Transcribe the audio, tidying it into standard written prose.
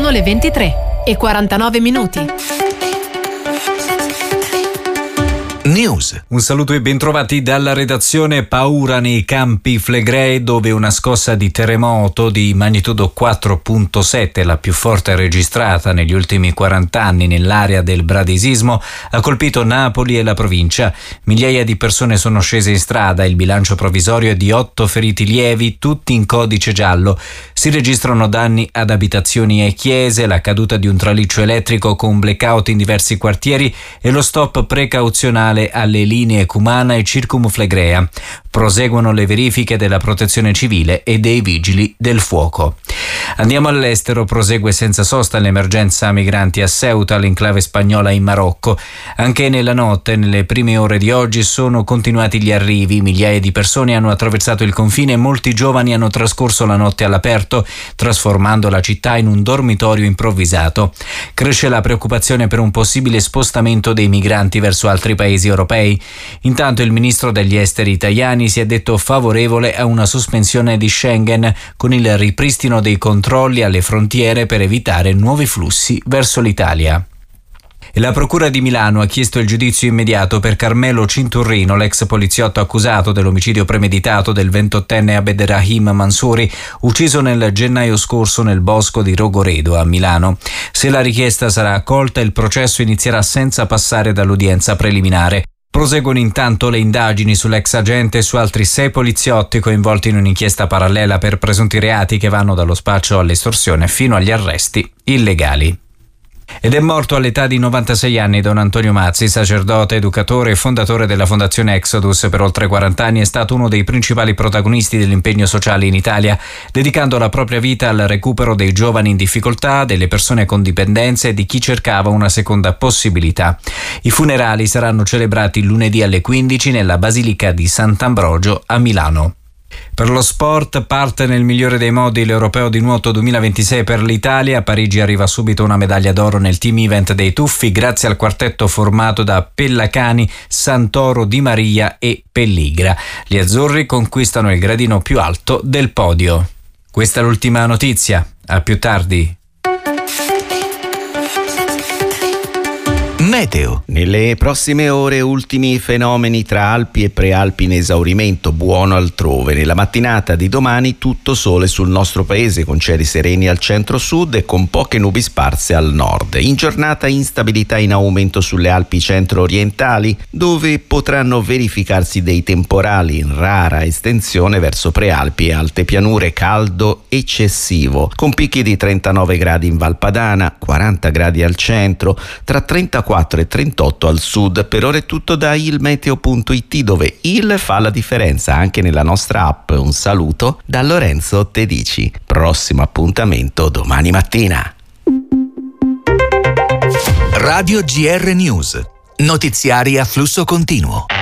Sono le 23:49. News. Un saluto e bentrovati dalla redazione. Paura nei Campi Flegrei, dove una scossa di terremoto di magnitudo 4.7, la più forte registrata negli ultimi 40 anni nell'area del bradisismo, ha colpito Napoli e la provincia. Migliaia di persone sono scese in strada. Il bilancio provvisorio è di 8 feriti lievi, tutti in codice giallo. Si registrano danni ad abitazioni e chiese, la caduta di un traliccio elettrico con blackout in diversi quartieri e lo stop precauzionale alle linee Cumana e Circumflegrea. Proseguono le verifiche della Protezione Civile e dei Vigili del Fuoco. Andiamo all'estero. Prosegue senza sosta l'emergenza migranti a Ceuta, l'enclave spagnola in Marocco. Anche nella notte, nelle prime ore di oggi, sono continuati gli arrivi. Migliaia di persone hanno attraversato il confine e molti giovani hanno trascorso la notte all'aperto, trasformando la città in un dormitorio improvvisato. Cresce la preoccupazione per un possibile spostamento dei migranti verso altri paesi europei. Intanto il ministro degli esteri Tajani si è detto favorevole a una sospensione di Schengen con il ripristino dei controlli alle frontiere per evitare nuovi flussi verso l'Italia. E la Procura di Milano ha chiesto il giudizio immediato per Carmelo Cinturrino, l'ex poliziotto accusato dell'omicidio premeditato del 28enne Abderrahim Mansouri, ucciso nel gennaio scorso nel bosco di Rogoredo a Milano. Se la richiesta sarà accolta, il processo inizierà senza passare dall'udienza preliminare. Proseguono intanto le indagini sull'ex agente e su altri 6 poliziotti coinvolti in un'inchiesta parallela per presunti reati che vanno dallo spaccio all'estorsione fino agli arresti illegali. Ed è morto all'età di 96 anni Don Antonio Mazzi, sacerdote, educatore e fondatore della Fondazione Exodus. Per oltre 40 anni è stato uno dei principali protagonisti dell'impegno sociale in Italia, dedicando la propria vita al recupero dei giovani in difficoltà, delle persone con dipendenze e di chi cercava una seconda possibilità. I funerali saranno celebrati lunedì alle 15 nella Basilica di Sant'Ambrogio a Milano. Per lo sport parte nel migliore dei modi l'Europeo di nuoto 2026 per l'Italia. A Parigi arriva subito una medaglia d'oro nel team event dei tuffi grazie al quartetto formato da Pellacani, Santoro, Di Maria e Pelligra. Gli azzurri conquistano il gradino più alto del podio. Questa è l'ultima notizia. A più tardi. Meteo. Nelle prossime ore ultimi fenomeni tra Alpi e Prealpi in esaurimento, buono altrove. Nella mattinata di domani tutto sole sul nostro paese con cieli sereni al centro-sud e con poche nubi sparse al nord. In giornata instabilità in aumento sulle Alpi centro-orientali, dove potranno verificarsi dei temporali in rara estensione verso Prealpi e alte pianure, caldo eccessivo, con picchi di 39 gradi in Valpadana, 40 gradi al centro, tra 34 e 38 al sud. Per ora è tutto da ilmeteo.it, dove il fa la differenza anche nella nostra app. Un saluto da Lorenzo Tedici. Prossimo appuntamento domani mattina. Radio GR News. Notiziari a flusso continuo.